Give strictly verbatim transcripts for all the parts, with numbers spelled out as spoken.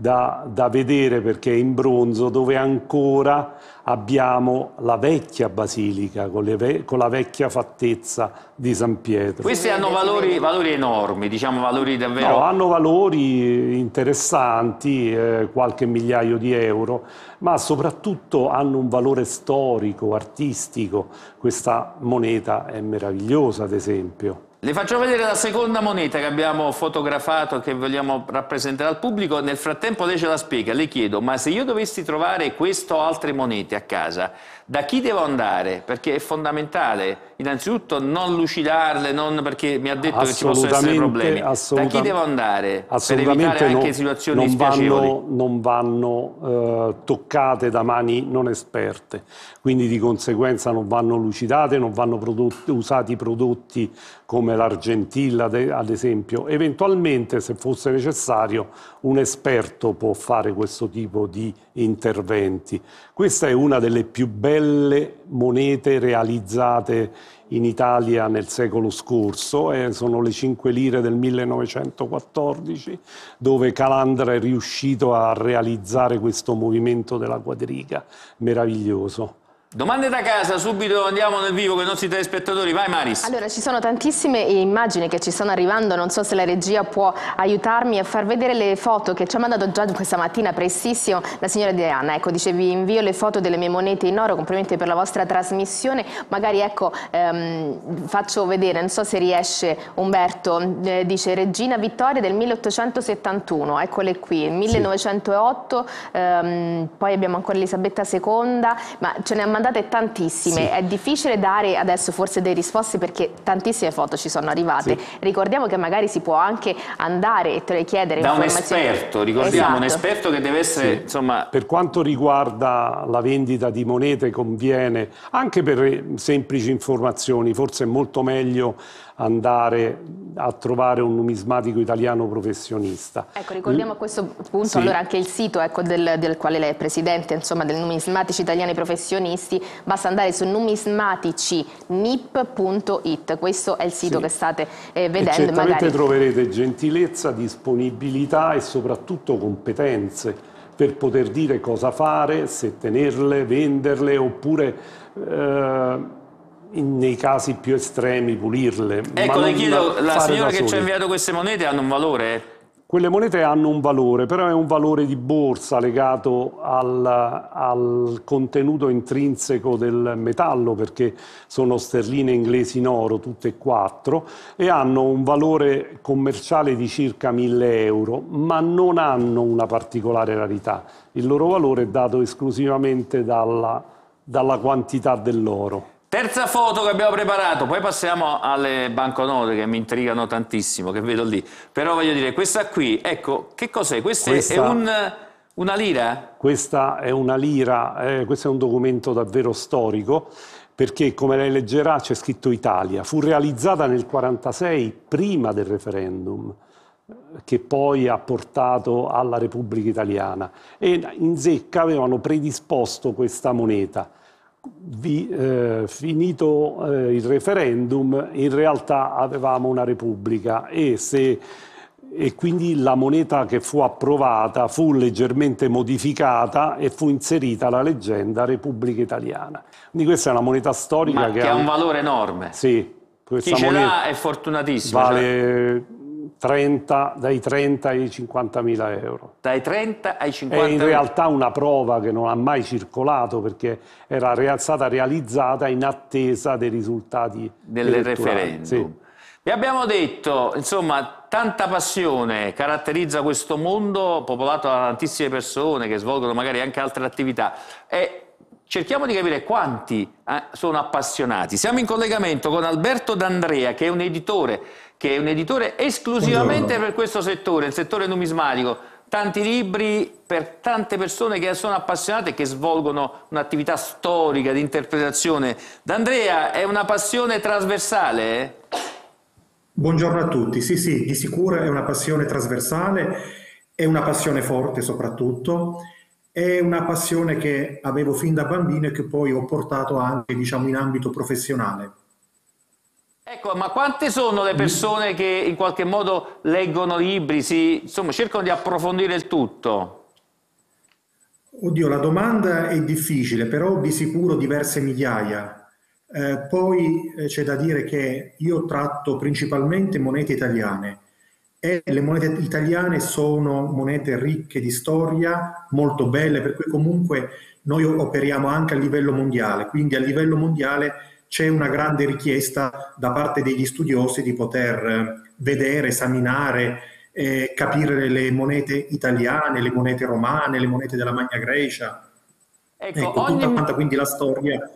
da, da vedere perché è in bronzo, dove ancora abbiamo la vecchia basilica con, le ve con la vecchia fattezza di San Pietro. Questi hanno valori, valori enormi, diciamo valori davvero... No, hanno valori interessanti, eh, qualche migliaio di euro, ma soprattutto hanno un valore storico, artistico. Questa moneta è meravigliosa, ad esempio. Le faccio vedere la seconda moneta che abbiamo fotografato, che vogliamo rappresentare al pubblico. Nel frattempo lei ce la spiega. Le chiedo, ma se io dovessi trovare queste o altre monete a casa, da chi devo andare? Perché è fondamentale, innanzitutto, non lucidarle, non perché mi ha detto che ci possono essere problemi. Da chi devo andare per evitare anche non, situazioni non spiacevoli? Vanno, non vanno eh, toccate da mani non esperte, quindi di conseguenza non vanno lucidate, non vanno prodotti, usati prodotti come l'argentilla, ad esempio. Eventualmente, se fosse necessario, un esperto può fare questo tipo di interventi. Questa è una delle più belle monete realizzate in Italia nel secolo scorso, eh, sono le cinque lire del millenovecentoquattordici, dove Calandra è riuscito a realizzare questo movimento della quadriga meraviglioso. Domande da casa, subito andiamo nel vivo con i nostri telespettatori, vai Maris. Allora, ci sono tantissime immagini che ci stanno arrivando, non so se la regia può aiutarmi a far vedere le foto che ci ha mandato già questa mattina prestissimo la signora Diana. Ecco, dice vi invio le foto delle mie monete in oro, complimenti per la vostra trasmissione, magari ecco ehm, faccio vedere, non so se riesce Umberto, eh, dice Regina Vittoria del milleottocentosettantuno, eccole qui, millenovecentootto, sì. ehm, poi abbiamo ancora Elisabetta seconda, ma ce ne ha mandate tantissime, sì. È difficile dare adesso forse delle risposte perché tantissime foto ci sono arrivate, sì. Ricordiamo che magari si può anche andare e chiedere da informazioni un esperto, ricordiamo, esatto. Un esperto che deve essere, sì. insomma... Per quanto riguarda la vendita di monete conviene, anche per semplici informazioni, forse è molto meglio andare a trovare un numismatico italiano professionista. Ecco, ricordiamo a questo punto sì. Allora anche il sito ecco, del, del quale lei è presidente, insomma, del Numismatici Italiani Professionisti, basta andare su numismatici nip punto it, questo è il sito sì. Che state eh, vedendo. E certamente magari... troverete gentilezza, disponibilità e soprattutto competenze per poter dire cosa fare, se tenerle, venderle oppure... Eh, nei casi più estremi pulirle. Ecco, le chiedo, la signora che ci ha inviato queste monete hanno un valore? Quelle monete hanno un valore, però è un valore di borsa legato al, al contenuto intrinseco del metallo, perché sono sterline inglesi in oro, tutte e quattro, e hanno un valore commerciale di circa mille euro, ma non hanno una particolare rarità. Il loro valore è dato esclusivamente dalla, dalla quantità dell'oro. Terza foto che abbiamo preparato, poi passiamo alle banconote che mi intrigano tantissimo, che vedo lì. Però voglio dire, questa qui, ecco, che cos'è? Questa, questa è un, una lira? Questa è una lira, eh, questo è un documento davvero storico, perché come lei leggerà c'è scritto Italia. Fu realizzata nel quarantasei, prima del referendum, che poi ha portato alla Repubblica Italiana. E in zecca avevano predisposto questa moneta. Vi, eh, finito eh, il referendum, in realtà avevamo una repubblica e, se, e quindi la moneta che fu approvata fu leggermente modificata e fu inserita la leggenda Repubblica Italiana. Quindi questa è una moneta storica Ma che, che ha ha un valore enorme. Sì, questa chi ce moneta l'ha è fortunatissimo. Vale cioè... trenta, dai trenta ai cinquantamila euro. Dai trenta ai cinquanta È in realtà una prova che non ha mai circolato perché era stata realizzata in attesa dei risultati del referendum. Sì. Vi abbiamo detto, insomma, tanta passione caratterizza questo mondo popolato da tantissime persone che svolgono magari anche altre attività. E cerchiamo di capire quanti eh, sono appassionati. Siamo in collegamento con Alberto D'Andrea, che è un editore, che è un editore esclusivamente Buongiorno. Per questo settore, il settore numismatico. Tanti libri per tante persone che sono appassionate e che svolgono un'attività storica di interpretazione. D'Andrea, è una passione trasversale? Eh? Buongiorno a tutti. Sì, sì, di sicuro è una passione trasversale, è una passione forte soprattutto. È una passione che avevo fin da bambino e che poi ho portato anche, diciamo, in ambito professionale. Ecco, ma quante sono le persone che in qualche modo leggono libri, si, insomma, cercano di approfondire il tutto? Oddio, la domanda è difficile, però di sicuro diverse migliaia. Eh, poi eh, c'è da dire che io tratto principalmente monete italiane e le monete italiane sono monete ricche di storia, molto belle, per cui comunque noi operiamo anche a livello mondiale, quindi a livello mondiale c'è una grande richiesta da parte degli studiosi di poter vedere, esaminare, eh, capire le monete italiane, le monete romane, le monete della Magna Grecia. Ecco, Ecco, ogni... tutta quanta quindi la storia.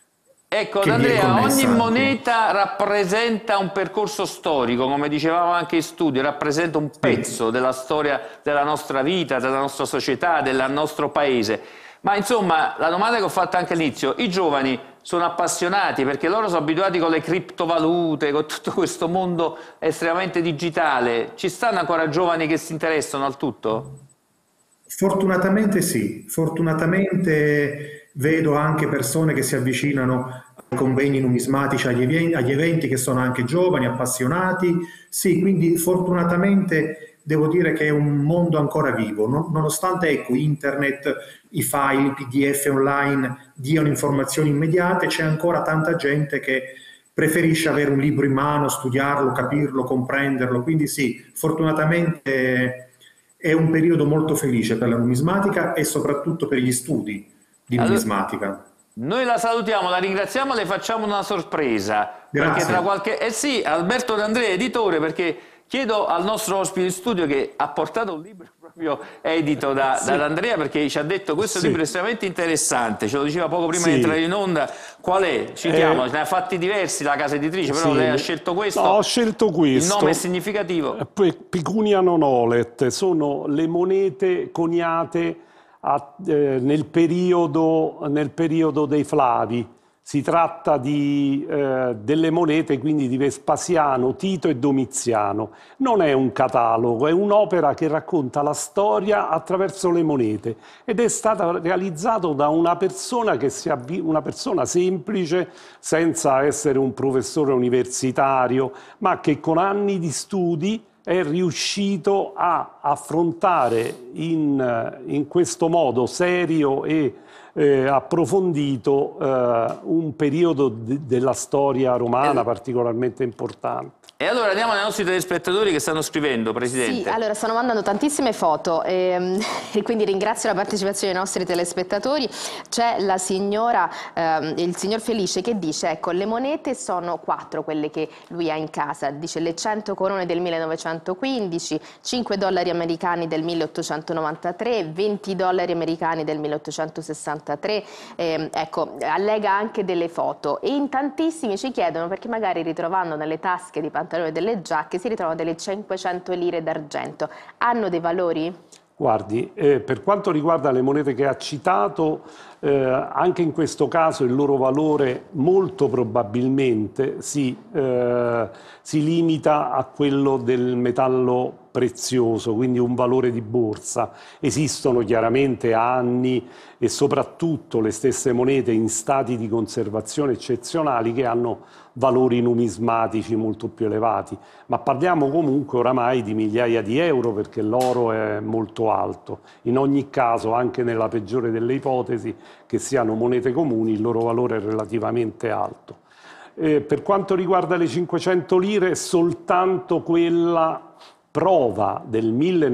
Ecco, Andrea, ogni moneta rappresenta un percorso storico, come dicevamo anche in studio, rappresenta un pezzo sì. della storia della nostra vita, della nostra società, del nostro paese. Ma insomma, la domanda che ho fatto anche all'inizio, i giovani sono appassionati perché loro sono abituati con le criptovalute, con tutto questo mondo estremamente digitale. Ci stanno ancora giovani che si interessano al tutto? Fortunatamente sì, fortunatamente vedo anche persone che si avvicinano ai convegni numismatici, agli eventi, agli eventi che sono anche giovani, appassionati. Sì, quindi fortunatamente devo dire che è un mondo ancora vivo, nonostante ecco, internet, i file, i P D F online diano informazioni immediate, c'è ancora tanta gente che preferisce avere un libro in mano, studiarlo, capirlo, comprenderlo. Quindi sì, fortunatamente è un periodo molto felice per la numismatica e soprattutto per gli studi di allora, numismatica. Noi la salutiamo, la ringraziamo, le facciamo una sorpresa. Grazie. Perché tra qualche... Eh sì, Alberto D'Andrea, editore, perché chiedo al nostro ospite in studio che ha portato un libro proprio edito da, sì. da Andrea, perché ci ha detto questo sì. libro è estremamente interessante, ce lo diceva poco prima sì. di entrare in onda. Qual è? Citiamo, eh, ne ha fatti diversi la casa editrice, però sì. lei ha scelto questo. No, ho scelto questo. Il nome è significativo. Pecunia non olet, sono le monete coniate a, eh, nel, periodo, nel periodo dei Flavi. Si tratta di, eh, delle monete quindi di Vespasiano, Tito e Domiziano. Non è un catalogo, è un'opera che racconta la storia attraverso le monete ed è stata realizzata da una persona, che si avvi- una persona semplice, senza essere un professore universitario, ma che con anni di studi è riuscito a affrontare in, in questo modo serio e Eh, approfondito eh, un periodo de della storia romana particolarmente importante. E allora andiamo ai nostri telespettatori che stanno scrivendo, Presidente. Sì, allora stanno mandando tantissime foto ehm, e quindi ringrazio la partecipazione dei nostri telespettatori. C'è la signora, ehm, il signor Felice che dice, ecco, le monete sono quattro quelle che lui ha in casa, dice le cento corone del millenovecentoquindici, cinque dollari americani del milleottocentonovantatré, venti dollari americani del milleottocentosessantatré, ehm, ecco, allega anche delle foto e in tantissimi ci chiedono perché magari ritrovando nelle tasche di pantaloni e delle giacche si ritrovano delle cinquecento lire d'argento. Hanno dei valori? Guardi, eh, per quanto riguarda le monete che ha citato, eh, anche in questo caso il loro valore molto probabilmente si, eh, si limita a quello del metallo prezioso, quindi un valore di borsa. Esistono chiaramente anni e soprattutto le stesse monete in stati di conservazione eccezionali che hanno valori numismatici molto più elevati, ma parliamo comunque oramai di migliaia di euro perché l'oro è molto alto. In ogni caso, anche nella peggiore delle ipotesi, che siano monete comuni, il loro valore è relativamente alto. Eh, per quanto riguarda le cinquecento lire, soltanto quella prova del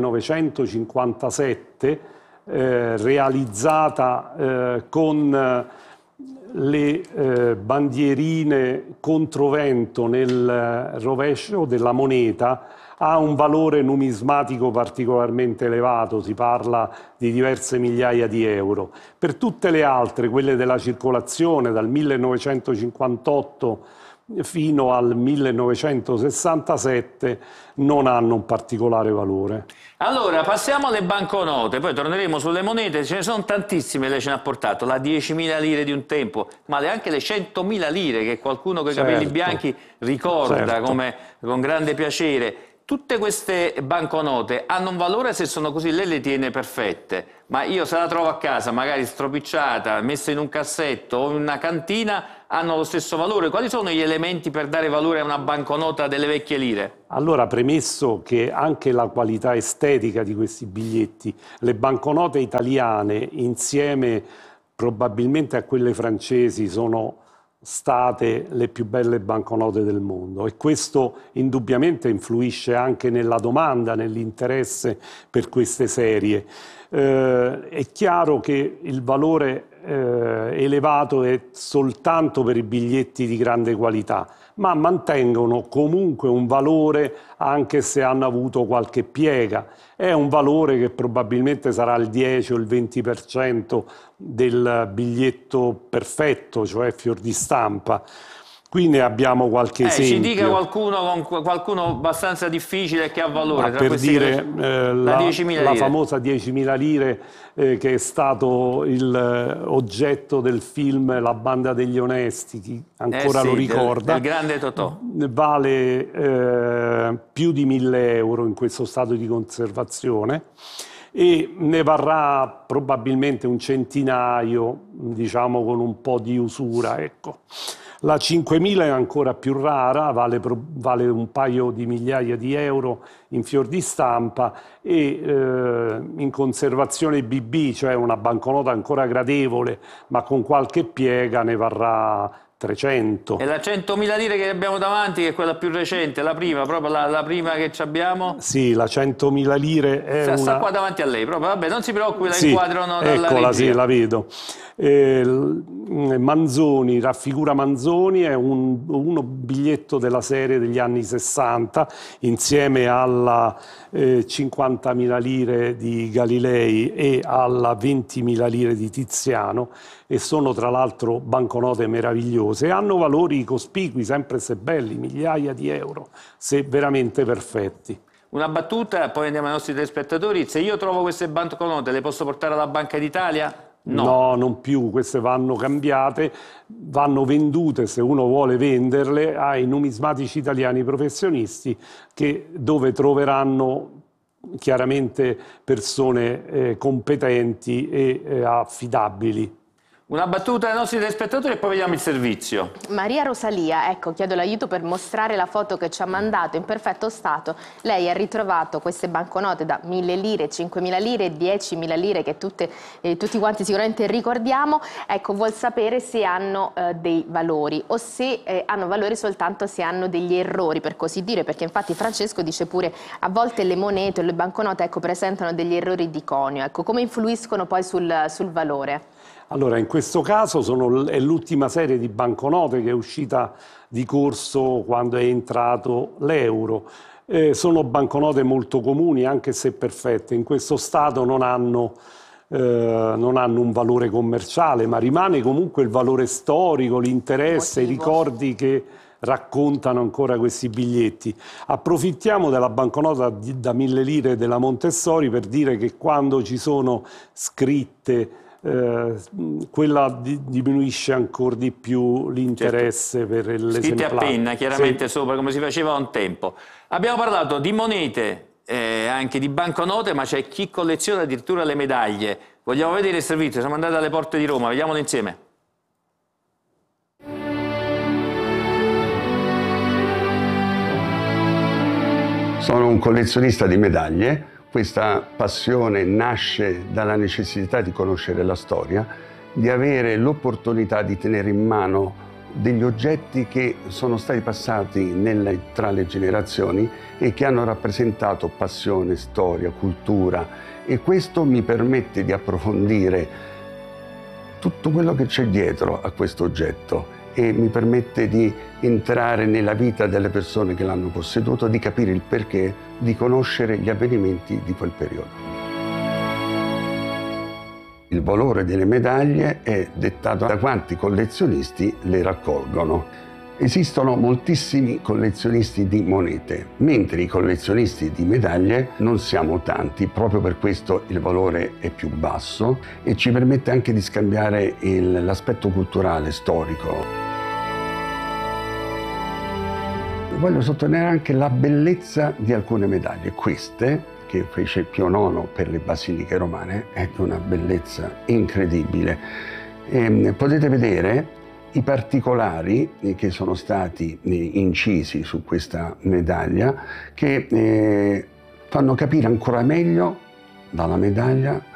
millenovecentocinquantasette eh, realizzata eh, con eh, le eh, bandierine controvento nel rovescio della moneta ha un valore numismatico particolarmente elevato, si parla di diverse migliaia di euro. Per tutte le altre, quelle della circolazione dal millenovecentocinquantotto fino al millenovecentosessantasette non hanno un particolare valore. Allora, passiamo alle banconote, poi torneremo sulle monete, ce ne sono tantissime, lei ce ne ha portato, la diecimila lire di un tempo, ma anche le centomila lire che qualcuno con i certo. capelli bianchi ricorda certo. come, con grande piacere. tutte queste banconote hanno un valore se sono così, lei le tiene perfette, ma io se la trovo a casa, magari stropicciata, messa in un cassetto o in una cantina, hanno lo stesso valore? Quali sono gli elementi per dare valore a una banconota delle vecchie lire? Allora, premesso che anche la qualità estetica di questi biglietti, le banconote italiane insieme probabilmente a quelle francesi sono state le più belle banconote del mondo, e questo indubbiamente influisce anche nella domanda, nell'interesse per queste serie. Eh, è chiaro che il valore eh, elevato è soltanto per i biglietti di grande qualità, ma mantengono comunque un valore anche se hanno avuto qualche piega. È un valore che probabilmente sarà il dieci o il venti per cento del biglietto perfetto, cioè fior di stampa. Qui ne abbiamo qualche eh, esempio. Ci dica qualcuno, qualcuno abbastanza difficile che ha valore. Ma per dire eh, la, la, la famosa diecimila lire eh, che è stato il eh, oggetto del film La banda degli onesti, chi ancora eh sì, lo ricorda, del, del grande Totò. Vale eh, più di mille euro in questo stato di conservazione e ne varrà probabilmente un centinaio, diciamo con un po' di usura, ecco. La cinquemila è ancora più rara, vale, vale un paio di migliaia di euro in fior di stampa e eh, in conservazione B B, cioè una banconota ancora gradevole ma con qualche piega, ne varrà trecento. E la centomila lire che abbiamo davanti, che è quella più recente, la prima, proprio la, la prima che abbiamo? Sì, la centomila lire è sta, una... sta qua davanti a lei, proprio, vabbè, non si preoccupi, la sì, inquadrano dalla eccola, regia. sì, la vedo. Eh, Manzoni, raffigura Manzoni, è un, uno biglietto della serie degli anni sessanta, insieme alla eh, cinquantamila lire di Galilei e alla ventimila lire di Tiziano, e sono tra l'altro banconote meravigliose, e hanno valori cospicui, sempre se belli, migliaia di euro, se veramente perfetti. Una battuta, poi andiamo ai nostri telespettatori. Se io trovo queste banconote, le posso portare alla Banca d'Italia? No. No, non più, queste vanno cambiate, vanno vendute, se uno vuole venderle, ai numismatici italiani professionisti, che, dove troveranno chiaramente persone eh, competenti e eh, affidabili. Una battuta ai nostri telespettatori e poi vediamo il servizio. Maria Rosalia, ecco, chiedo l'aiuto per mostrare la foto che ci ha mandato in perfetto stato. Lei ha ritrovato queste banconote da mille lire, cinquemila lire, diecimila lire che tutte, eh, tutti quanti sicuramente ricordiamo. Ecco, vuol sapere se hanno eh, dei valori o se eh, hanno valori soltanto se hanno degli errori, per così dire, perché infatti Francesco dice pure a volte le monete o le banconote, ecco, presentano degli errori di conio. Ecco, come influiscono poi sul, sul valore? Allora, in questo caso sono, è l'ultima serie di banconote che è uscita di corso quando è entrato l'euro. Eh, sono banconote molto comuni, anche se perfette. In questo stato non hanno, eh, non hanno un valore commerciale, ma rimane comunque il valore storico, l'interesse, i ricordi che raccontano ancora questi biglietti. Approfittiamo della banconota da mille lire della Montessori per dire che quando ci sono scritte Eh, quella di, diminuisce ancora di più l'interesse, certo, per l'esemplare. Scritte a penna, chiaramente, sì, sopra, come si faceva un tempo. Abbiamo parlato di monete, eh, anche di banconote, ma c'è chi colleziona addirittura le medaglie. Vogliamo vedere il servizio? Siamo andati alle porte di Roma, vediamolo insieme. Sono un collezionista di medaglie. Questa passione nasce dalla necessità di conoscere la storia, di avere l'opportunità di tenere in mano degli oggetti che sono stati passati nelle, tra le generazioni e che hanno rappresentato passione, storia, cultura, e questo mi permette di approfondire tutto quello che c'è dietro a questo oggetto e mi permette di entrare nella vita delle persone che l'hanno posseduto, di capire il perché, di conoscere gli avvenimenti di quel periodo. Il valore delle medaglie è dettato da quanti collezionisti le raccolgono. Esistono moltissimi collezionisti di monete, mentre i collezionisti di medaglie non siamo tanti, proprio per questo il valore è più basso e ci permette anche di scambiare l'aspetto culturale, storico. voglio sottolineare anche la bellezza di alcune medaglie. Queste, che fece Pio nono per le basiliche romane, è di una bellezza incredibile. E potete vedere i particolari che sono stati incisi su questa medaglia, che eh, fanno capire ancora meglio dalla medaglia